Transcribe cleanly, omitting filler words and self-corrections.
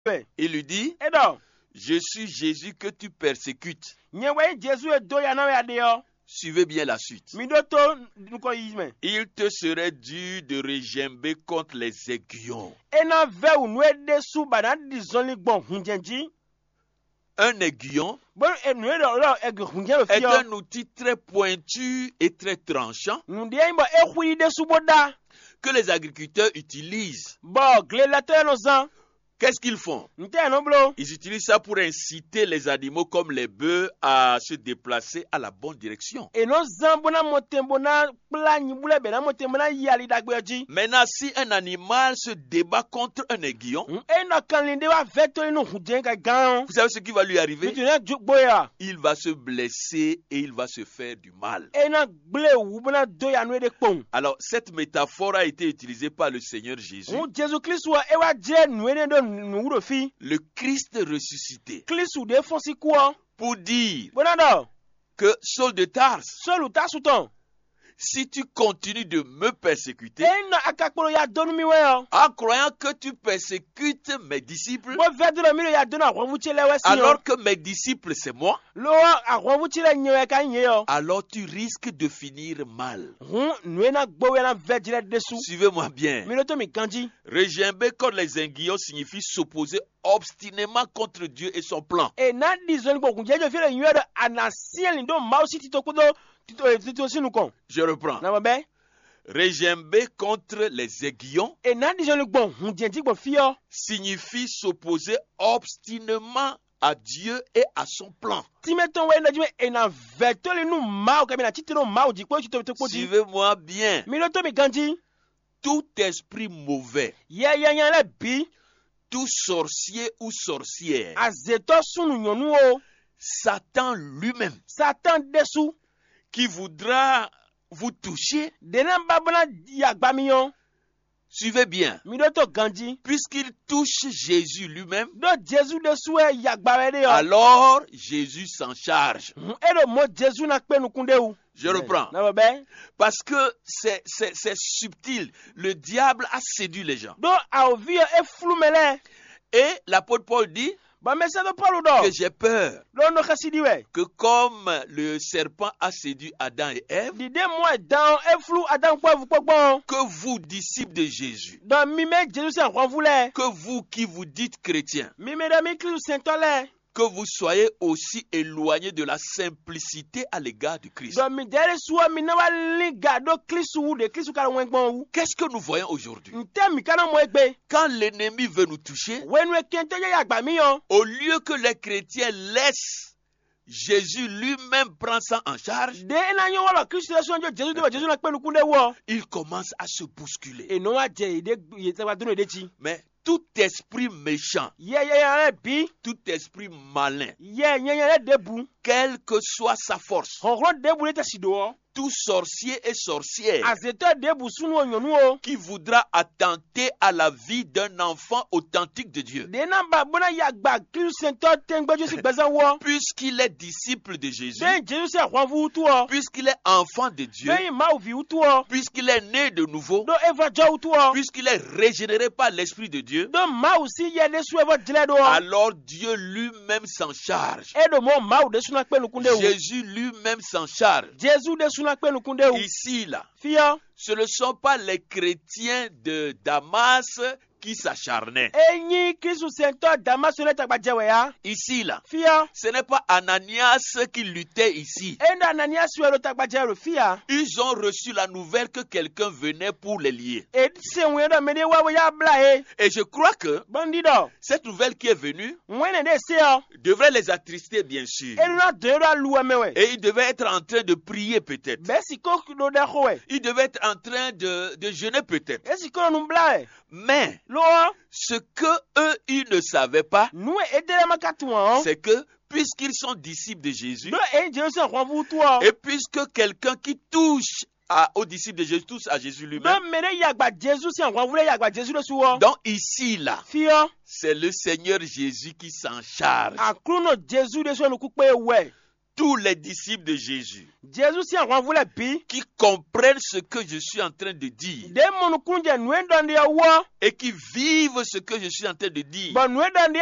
Il lui dit, je suis Jésus que tu persécutes. Suivez bien la suite. Il te serait dû de regimber contre les aiguillons. Un aiguillon est un outil très pointu et très tranchant que les agriculteurs utilisent. Qu'est-ce qu'ils font? Ils utilisent ça pour inciter les animaux comme les bœufs à se déplacer à la bonne direction. Maintenant, si un animal se débat contre un aiguillon, vous savez ce qui va lui arriver? Il va se blesser et il va se faire du mal. Alors, cette métaphore a été utilisée par le Seigneur Jésus. Le Christ ressuscité, pour dire que Saul de Tarse, si tu continues de me persécuter, en croyant que tu persécutes mes disciples, alors que mes disciples c'est moi, alors tu risques de finir mal. Suivez-moi bien. Regimber contre les aiguillons signifie s'opposer obstinément contre Dieu et son plan. Je reprends. Regimber contre les aiguillons signifie s'opposer obstinément à Dieu et à son plan. Suivez-moi bien. Tout esprit mauvais, tout sorcier ou sorcière, Satan lui-même, qui voudra vous toucher, suivez bien, puisqu'il touche Jésus lui-même, alors Jésus s'en charge. Je reprends. Parce que c'est subtil. Le diable a séduit les gens. Et l'apôtre Paul dit que j'ai peur que comme le serpent a séduit Adam et Ève, que vous, disciples de Jésus, que vous qui vous dites chrétiens, que vous soyez aussi éloignés de la simplicité à l'égard du Christ. Qu'est-ce que nous voyons aujourd'hui? Quand l'ennemi veut nous toucher, au lieu que les chrétiens laissent Jésus lui-même prendre ça en charge, il commence à se bousculer. Mais tout esprit méchant, tout esprit malin, quelle que soit sa force, tout sorcier et sorcière qui voudra attenter à la vie d'un enfant authentique de Dieu, puisqu'il est disciple de Jésus, puisqu'il est enfant de Dieu, puisqu'il est né de nouveau, puisqu'il est régénéré par l'Esprit de Dieu, alors Dieu lui-même s'en charge. Jésus lui-même s'en charge. Ici, là, ce ne sont pas les chrétiens de Damas qui s'acharnaient. Ici, là, ce n'est pas Ananias qui luttait ici. Ils ont reçu la nouvelle que quelqu'un venait pour les lier. Et je crois que cette nouvelle qui est venue devrait les attrister, bien sûr. Et ils devaient être en train de prier peut-être. Ils devaient être en train de jeûner peut-être. Mais ce que eux, ils ne savaient pas, c'est que puisqu'ils sont disciples de Jésus, et puisque quelqu'un qui touche aux disciples de Jésus, touche à Jésus lui-même, donc ici, là, c'est le Seigneur Jésus qui s'en charge. tous les disciples de Jésus qui comprennent ce que je suis en train de dire et qui vivent ce que je suis en train de dire